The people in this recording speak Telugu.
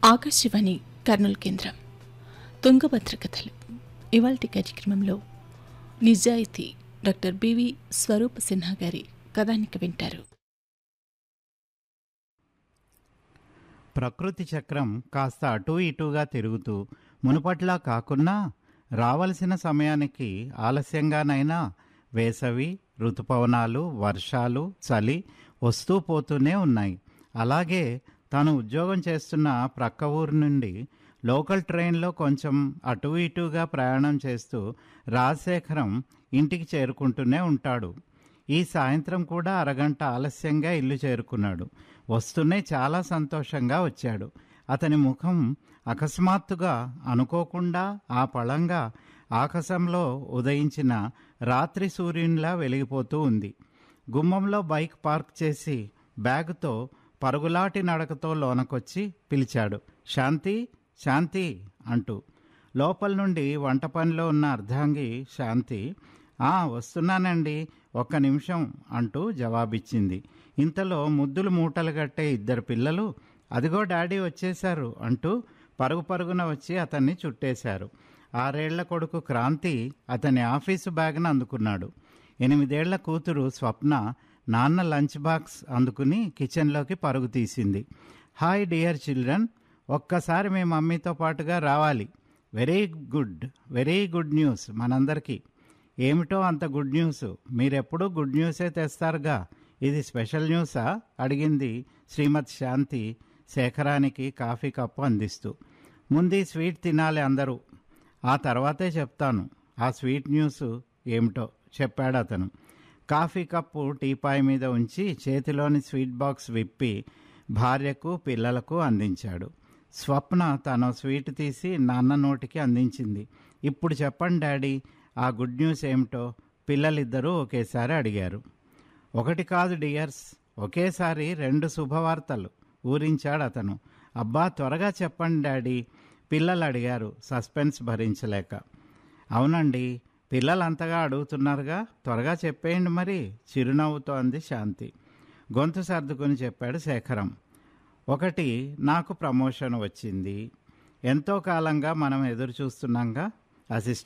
ఆకాశవాణి కర్నూలు కేంద్రం తుంగభద్ర కథలు ఇవాల్టి కార్యక్రమంలో నిజాయితీ డాక్టర్ బివి స్వరూప్ సిన్హా గారి కథానిక వింటారు. ప్రకృతి చక్రం కాస్త అటూ ఇటూగా తిరుగుతూ మునుపట్లా కాకున్నా రావలసిన సమయానికి ఆలస్యంగానైనా వేసవి, ఋతుపవనాలు, వర్షాలు, చలి వస్తూ పోతూనే ఉన్నాయి. అలాగే తాను ఉద్యోగం చేస్తున్న ప్రక్క ఊరు నుండి లోకల్ ట్రైన్లో కొంచెం అటూ ఇటూగా ప్రయాణం చేస్తూ రాజశేఖరం ఇంటికి చేరుకుంటూనే ఉంటాడు. ఈ సాయంత్రం కూడా అరగంట ఆలస్యంగా ఇల్లు చేరుకున్నాడు. వస్తూనే చాలా సంతోషంగా వచ్చాడు. అతని ముఖం అకస్మాత్తుగా అనుకోకుండా ఆ పళంగా ఆకాశంలో ఉదయించిన రాత్రి సూర్యునిలా వెలిగిపోతూ ఉంది. గుమ్మంలో బైక్ పార్క్ చేసి బ్యాగుతో పరుగులాటి నడకతో లోనకొచ్చి పిలిచాడు, శాంతి శాంతి అంటూ. లోపల నుండి వంట పనిలో ఉన్న అర్ధాంగి శాంతి, వస్తున్నానండి, ఒక్క నిమిషం అంటూ జవాబిచ్చింది. ఇంతలో ముద్దులు మూటలు కట్టే ఇద్దరు పిల్లలు, అదిగో డాడీ వచ్చేశారు అంటూ పరుగు పరుగున వచ్చి అతన్ని చుట్టేశారు. 6 ఏళ్ల కొడుకు క్రాంతి అతని ఆఫీసు బ్యాగ్ను అందుకున్నాడు. 8 ఏళ్ల కూతురు స్వప్న నాన్న లంచ్ బాక్స్ అందుకుని కిచెన్లోకి పరుగు తీసింది. హాయ్ డియర్ చిల్డ్రన్, ఒక్కసారి మీ మమ్మీతో పాటుగా రావాలి. వెరీ గుడ్ న్యూస్ మనందరికీ. ఏమిటో అంత గుడ్ న్యూస్? మీరెప్పుడూ గుడ్ న్యూసే తెస్తారుగా, ఇది స్పెషల్ న్యూసా? అడిగింది శ్రీమతి శాంతి శేఖరానికి కాఫీ కప్పు అందిస్తూ. ముందు ఈ స్వీట్ తినాలి అందరూ, ఆ తర్వాతే చెప్తాను ఆ స్వీట్ న్యూస్ ఏమిటో, చెప్పాడు అతను. కాఫీ కప్పు టీపాయ్ మీద ఉంచి చేతిలోని స్వీట్ బాక్స్ విప్పి భార్యకు పిల్లలకు అందించాడు. స్వప్న తన స్వీట్ తీసి నాన్న నోటికి అందించింది. ఇప్పుడు చెప్పండి డాడీ, ఆ గుడ్ న్యూస్ ఏమిటో? పిల్లలిద్దరూ ఒకేసారి అడిగారు. ఒకటి కాదు డియర్స్, ఒకేసారి 2 శుభవార్తలు ఊరించాడు అతను. అబ్బా త్వరగా చెప్పండి డాడీ, పిల్లలు అడిగారు సస్పెన్స్ భరించలేక. అవునండి, పిల్లలు అంతగా అడుగుతున్నారుగా, త్వరగా చెప్పేయండి మరి, చిరునవ్వుతో అంది శాంతి. గొంతు సర్దుకుని చెప్పాడు శేఖరం. ఒకటి, నాకు ప్రమోషన్ వచ్చింది. ఎంతో కాలంగా మనం ఎదురు చూస్తున్నాంగా, అసిస్టెంట్